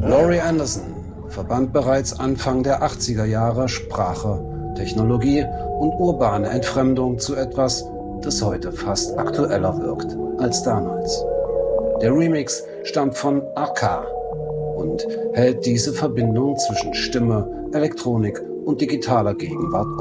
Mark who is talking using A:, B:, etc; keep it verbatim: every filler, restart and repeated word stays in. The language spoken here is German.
A: Laurie Anderson verband bereits Anfang der achtziger Jahre Sprache, Technologie und urbane Entfremdung zu etwas, das heute fast aktueller wirkt als damals. Der Remix stammt von Arca und hält diese Verbindung zwischen Stimme, Elektronik und digitaler Gegenwart